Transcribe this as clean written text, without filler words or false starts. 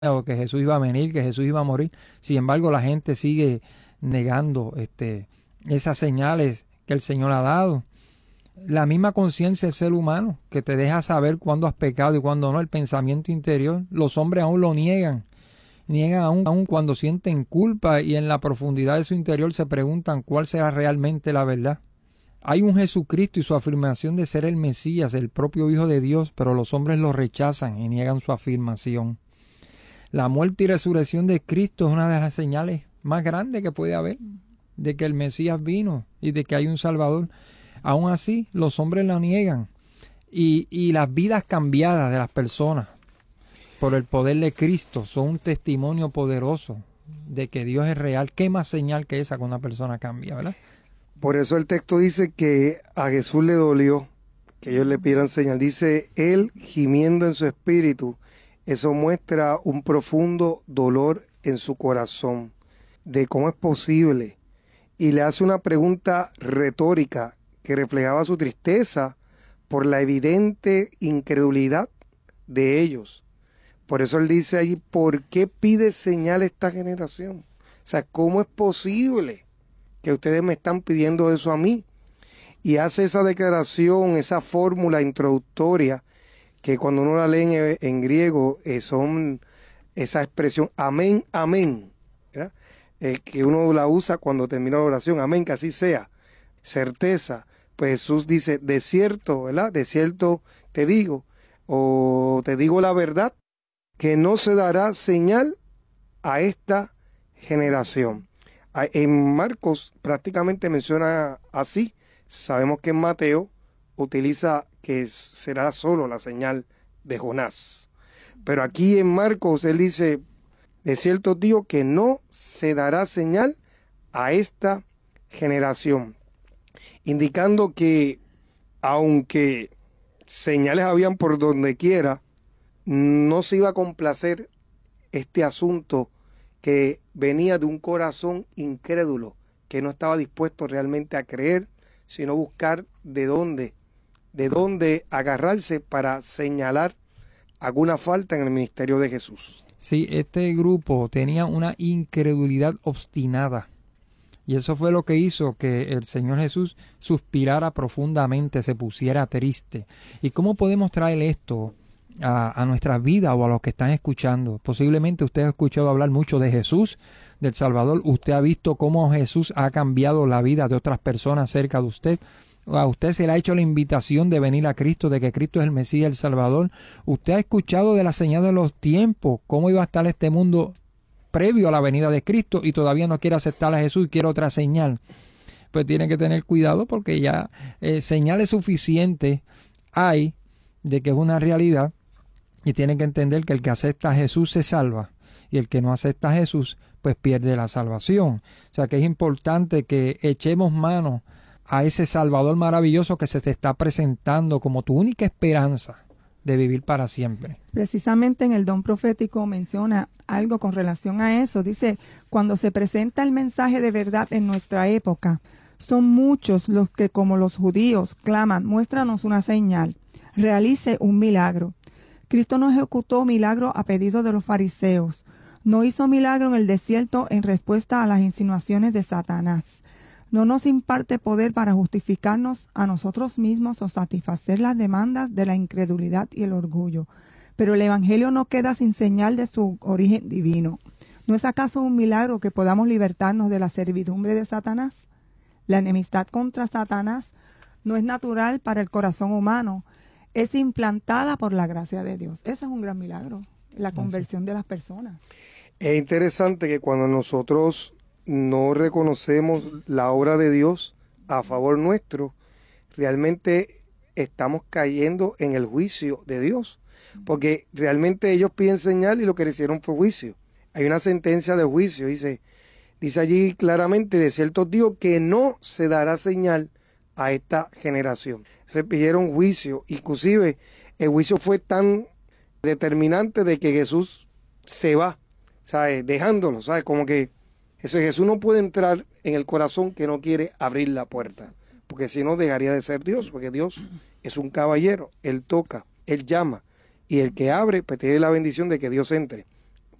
o que Jesús iba a venir, que Jesús iba a morir. Sin embargo, la gente sigue negando esas señales que el Señor ha dado. La misma conciencia del ser humano, que te deja saber cuándo has pecado y cuándo no, el pensamiento interior. Los hombres aún lo niegan. Niegan aún cuando sienten culpa y en la profundidad de su interior se preguntan cuál será realmente la verdad. Hay un Jesucristo y su afirmación de ser el Mesías, el propio Hijo de Dios, pero los hombres lo rechazan y niegan su afirmación. La muerte y resurrección de Cristo es una de las señales más grandes que puede haber de que el Mesías vino y de que hay un Salvador. Aún así, los hombres la niegan y las vidas cambiadas de las personas por el poder de Cristo son un testimonio poderoso de que Dios es real. ¿Qué más señal que esa que una persona cambia, verdad? Por eso el texto dice que a Jesús le dolió que ellos le pidieran señal. Dice, él gimiendo en su espíritu. Eso muestra un profundo dolor en su corazón de cómo es posible. Y le hace una pregunta retórica que reflejaba su tristeza por la evidente incredulidad de ellos. Por eso él dice allí, ¿por qué pide señal esta generación? O sea, ¿cómo es posible que ustedes me están pidiendo eso a mí? Y hace esa declaración, esa fórmula introductoria, que cuando uno la lee en griego, son esa expresión, amén, amén, ¿verdad? Que uno la usa cuando termina la oración, amén, que así sea, certeza. Pues Jesús dice, de cierto, ¿verdad? De cierto te digo, o te digo la verdad, que no se dará señal a esta generación. En Marcos prácticamente menciona así. Sabemos que en Mateo utiliza que será solo la señal de Jonás. Pero aquí en Marcos él dice, de cierto digo que no se dará señal a esta generación. Indicando que aunque señales habían por donde quiera, no se iba a complacer este asunto que venía de un corazón incrédulo, que no estaba dispuesto realmente a creer, sino buscar de dónde agarrarse para señalar alguna falta en el ministerio de Jesús. Sí, este grupo tenía una incredulidad obstinada. Y eso fue lo que hizo que el Señor Jesús suspirara profundamente, se pusiera triste. ¿Y cómo podemos traer esto a nuestra vida o a los que están escuchando? Posiblemente usted ha escuchado hablar mucho de Jesús, del Salvador. Usted ha visto cómo Jesús ha cambiado la vida de otras personas cerca de usted. A usted se le ha hecho la invitación de venir a Cristo, de que Cristo es el Mesías, el Salvador. Usted ha escuchado de la señal de los tiempos, cómo iba a estar este mundo previo a la venida de Cristo y todavía no quiere aceptar a Jesús y quiere otra señal. Pues tiene que tener cuidado porque ya señales suficientes hay de que es una realidad y tiene que entender que el que acepta a Jesús se salva y el que no acepta a Jesús pues pierde la salvación. O sea que es importante que echemos mano a ese Salvador maravilloso que se te está presentando como tu única esperanza de vivir para siempre. Precisamente en el don profético menciona algo con relación a eso. Dice, cuando se presenta el mensaje de verdad en nuestra época, son muchos los que, como los judíos, claman, muéstranos una señal, realice un milagro. Cristo no ejecutó milagro a pedido de los fariseos, no hizo milagro en el desierto en respuesta a las insinuaciones de Satanás. No nos imparte poder para justificarnos a nosotros mismos o satisfacer las demandas de la incredulidad y el orgullo. Pero el Evangelio no queda sin señal de su origen divino. ¿No es acaso un milagro que podamos libertarnos de la servidumbre de Satanás? La enemistad contra Satanás no es natural para el corazón humano, es implantada por la gracia de Dios. Ese es un gran milagro, la conversión de las personas. Es interesante que cuando nosotros no reconocemos la obra de Dios a favor nuestro, realmente estamos cayendo en el juicio de Dios, porque realmente ellos piden señal y lo que le hicieron fue juicio. Hay una sentencia de juicio, dice allí claramente, de cierto digo que no se dará señal a esta generación. Se pidieron juicio, inclusive el juicio fue tan determinante de que Jesús se va, ¿sabe? Dejándolo, ¿sabe? Como que Jesús no puede entrar en el corazón que no quiere abrir la puerta, porque si no dejaría de ser Dios, porque Dios es un caballero, Él toca, Él llama, y el que abre pues tiene la bendición de que Dios entre.